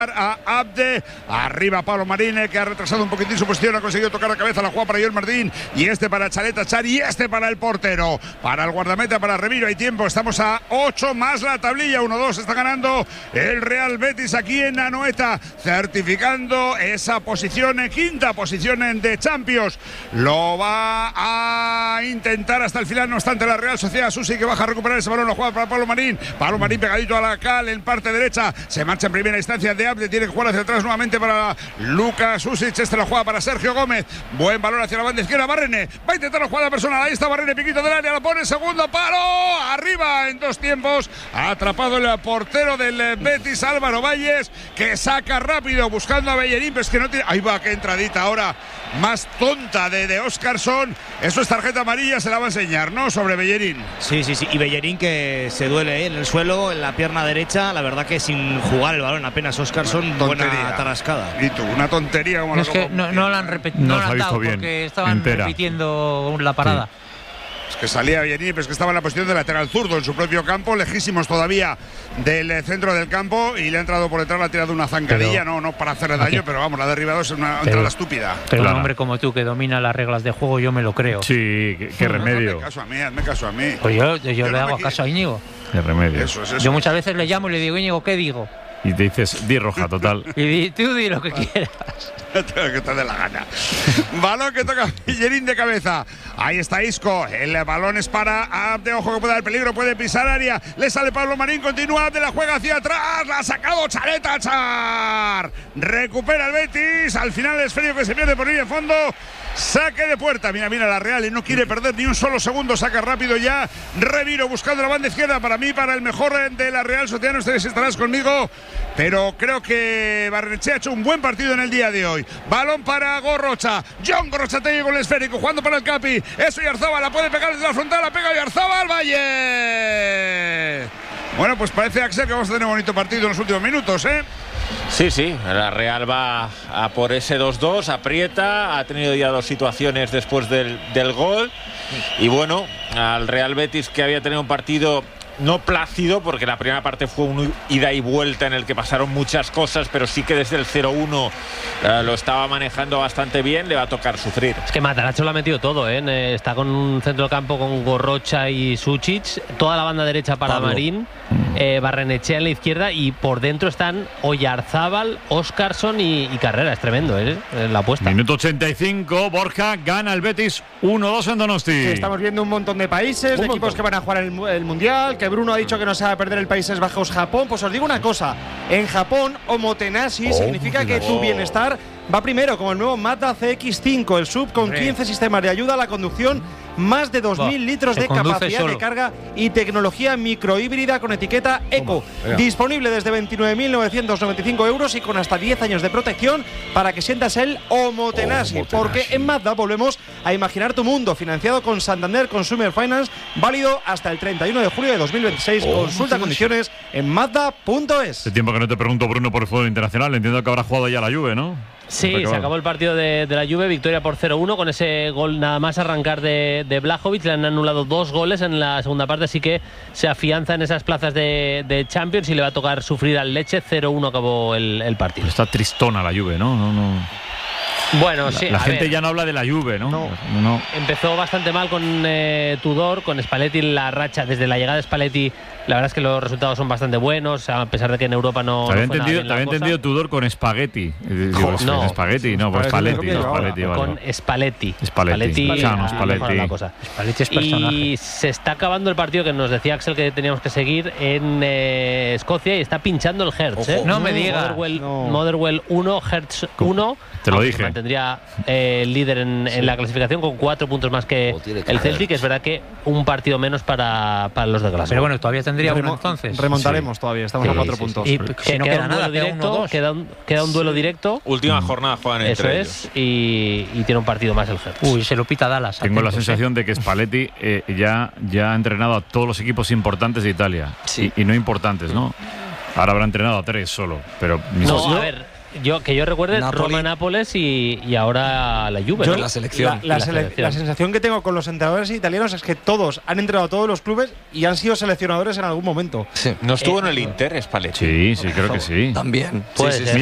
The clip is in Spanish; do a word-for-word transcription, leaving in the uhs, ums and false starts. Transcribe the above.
a Abde, arriba Pablo Marín, que ha retrasado un poquitín su posición, ha conseguido tocar la cabeza, la juega para Joel Martín, y este para Chaleta Char, y este para el portero, para el guardameta, para Remiro. Hay tiempo, estamos a ocho más la tablilla, uno dos, está ganando el Real Betis aquí en Anoeta, certificando esa posición, en quinta posición en de Champions. Lo va a intentar hasta el final, no obstante la Real Sociedad. Susi, que baja a recuperar ese balón, lo juega para Pablo Marín, Pablo Marín pegadito a la cal en parte derecha, se marcha en primera instancia de Abde, tiene que jugar hacia atrás nuevamente para Lucas Susic, este lo juega para Sergio Gómez, buen balón hacia la banda izquierda, Barrene, va a intentar la jugada personal, ahí está Barrene, piquito del área, lo pone, segundo palo, arriba en dos tiempos, ha atrapado el portero del Betis, Álvaro Valles, que saca rápido, buscando a Bellerín, pues que no tiene, ahí va, qué entradita ahora, más tonta de, de Óscarson, eso es tarjeta amarilla, se la va a enseñar, ¿no? Sobre Bellerín. Sí, sí, sí, y Bellerín que se duele ¿eh? en el suelo, en la pierna derecha, la verdad que sin jugar el balón apenas Óscarson, buena tarascada. Y tú, una tontería como es que no, no la han repetido, no, no la han dado bien, porque estaban entera. repitiendo la parada. Sí. Es que salía Bellerín, pero es que estaba en la posición de lateral zurdo en su propio campo, lejísimos todavía del centro del campo, y le ha entrado por detrás, le ha tirado una zancadilla, pero, no, no para hacerle daño, okay. pero vamos, la ha derribado, es una pero, entrada estúpida. Pero claro. Un hombre como tú que domina las reglas de juego, yo me lo creo. Sí, qué, qué remedio. Hazme caso a mí, hazme caso a mí. Pues yo, yo, yo le no hago caso a Íñigo. Qué remedio. Eso es eso. Yo muchas veces le llamo y le digo, Íñigo, ¿qué digo? Y te dices, di roja, total. Y di, tú di lo que quieras. Que te dé la gana. Balón que toca Bellerín de cabeza. Ahí está Isco. El balón es para Abde. Ojo que puede dar peligro. Puede pisar área. Le sale Pablo Marín. Continúa Abde. La juega hacia atrás. La ha sacado Chaleta Char. Recupera el Betis. Al final el esférico que se pierde por línea de fondo. Saque de puerta. Mira, mira la Real. Y no quiere perder ni un solo segundo. Saca rápido ya. Remiro buscando la banda izquierda. Para mí, para el mejor de la Real Sociedad. No sé si estarás conmigo. Pero creo que Barrenechea ha hecho un buen partido en el día de hoy. Balón para Gorrocha. John Gorrochategui con el esférico. Jugando para el Capi. Eso Yarzábal. La puede pegar desde la frontal. La pega Yarzábal. Valle. Bueno, pues parece, Axel, que vamos a tener un bonito partido en los últimos minutos, ¿eh? Sí, sí, la Real va a por ese dos dos, aprieta, ha tenido ya dos situaciones después del, del gol. Y bueno, al Real Betis, que había tenido un partido no plácido, porque la primera parte fue un ida y vuelta en el que pasaron muchas cosas, pero sí que desde el cero uno eh, lo estaba manejando bastante bien, le va a tocar sufrir. Es que Matarazzo lo ha metido todo, ¿eh? Está con un centro de campo con Gorrocha y Sucic, toda la banda derecha para Pablo. Marín, eh, Barrenechea en la izquierda, y por dentro están Oyarzábal, Óscarson y, y Carrera. Es tremendo, ¿eh? La apuesta. Minuto ochenta y cinco, Borja, gana el Betis uno dos en Donosti. Sí, estamos viendo un montón de países, un de equipos montón. que van a jugar el, el Mundial, que Bruno ha dicho que no se va a perder el Países Bajos-Japón. Pues os digo una cosa, en Japón, Omotenashi oh, significa que tu bienestar va primero, como el nuevo Mazda C X cinco, el sub con quince sistemas de ayuda a la conducción, más de dos mil litros de capacidad solo. de carga y tecnología microhíbrida con etiqueta Eco. Toma, disponible desde veintinueve mil novecientos noventa y cinco euros y con hasta diez años de protección para que sientas el Omotenashi. Oh, porque en Mazda volvemos a imaginar tu mundo, financiado con Santander Consumer Finance, válido hasta el treinta y uno de julio de dos mil veintiséis. Oh, Consulta condiciones en mazda punto es. Hace tiempo que no te pregunto, Bruno, por el fútbol internacional. Entiendo que habrá jugado ya la Juve, ¿no? Sí, se acabó el partido de, de la Juve, victoria por cero uno con ese gol nada más arrancar de, de Blajovic. Le han anulado dos goles en la segunda parte, así que se afianza en esas plazas de, de Champions y le va a tocar sufrir al Leche. cero uno acabó el, el partido. Está tristona la Juve, ¿no? no, no. Bueno, la, sí. La a gente ver, ya no habla de la Juve, ¿no? No. no. Empezó bastante mal con eh, Tudor, con Spalletti la racha. Desde la llegada de Spalletti, la verdad es que los resultados son bastante buenos, a pesar de que en Europa no. Te había no entendido, te había entendido Tudor con Spaghetti. Digo, no, Spaghetti, no, pues Spalletti. No, Spalletti vale. Con Spalletti. Spalletti. Spalletti, Chano, Spalletti. La cosa. Spalletti es personaje. Y se está acabando el partido que nos decía Axel que teníamos que seguir en eh, Escocia y está pinchando el Hertz. ¿eh? No me digas. Motherwell, no. Motherwell uno, Hertz uno. Te lo dije. Mantendría eh, el líder en, sí. en la clasificación con cuatro puntos más que el Celtic. Es verdad que un partido menos para, para los de Glasgow. Pero bueno, todavía tendría Remo uno entonces. Remontaremos sí. todavía, estamos sí, a cuatro sí, puntos. Sí. Y si no queda, queda un nada, duelo directo, uno, queda, un, queda un duelo directo. Última jornada juegan entre Eso ellos. es, y, y tiene un partido más el Hertz. Uy, se lo pita Dallas. Tengo atentos, la sensación eh. de que Spalletti eh, ya, ya ha entrenado a todos los equipos importantes de Italia. Sí. Y, y no importantes, ¿no? Ahora habrá entrenado a tres solo. Pero no, a ver. Yo, que yo recuerde, Napoli. Roma, Nápoles y, y ahora la Juve. Yo ¿no? la selección. La, la, La sele- selección. la sensación que tengo con los entrenadores italianos es que todos han entrenado a todos los clubes y han sido seleccionadores en algún momento. Sí. No estuvo Eh, en el Inter, Spalletti. Sí, sí, creo que sí. También. Puede Sí, sí, ser. sí.